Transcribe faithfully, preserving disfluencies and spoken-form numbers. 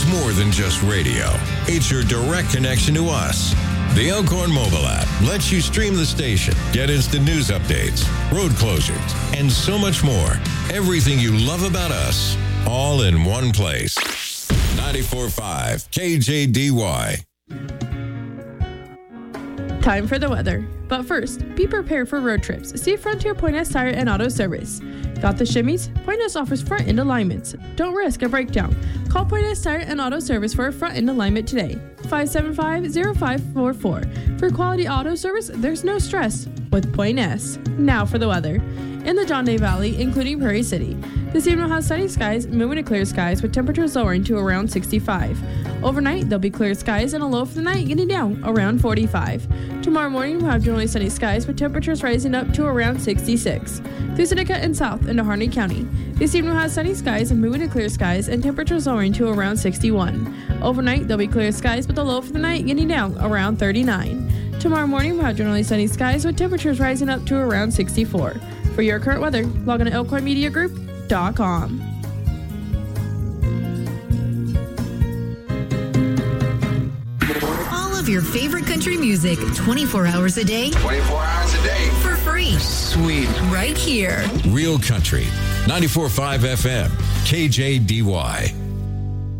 more than just radio. It's your direct connection to us. The Elkhorn mobile app lets you stream the station, get instant news updates, road closures, and so much more. Everything you love about us, all in one place. ninety-four point five K J D Y. Time for the weather. But first, be prepared for road trips. See Frontier Pointez Tire and Auto Service. Got the shimmies? Pointez offers front end alignments. Don't risk a breakdown. Call Pointez Tire and Auto Service for a front end alignment today. five seven five, zero five four four. For quality auto service, there's no stress with Pointez. Now for the weather. In the John Day Valley, including Prairie City, this evening will have sunny skies, moving to clear skies with temperatures lowering to around sixty-five. Overnight, there'll be clear skies and a low for the night getting down around forty-five. Tomorrow morning, we'll have generally sunny skies with temperatures rising up to around sixty-six. Through Seneca and south into Harney County, this evening will have sunny skies and moving to clear skies and temperatures lowering to around sixty-one. Overnight, there'll be clear skies with a low for the night getting down around thirty-nine. Tomorrow morning, we'll have generally sunny skies with temperatures rising up to around sixty-four. For your current weather, log on to elkhorn media group dot com. All of your favorite country music, twenty-four hours a day. twenty-four hours a day. For free. Sweet. Right here. Real Country, ninety-four point five F M, K J D Y.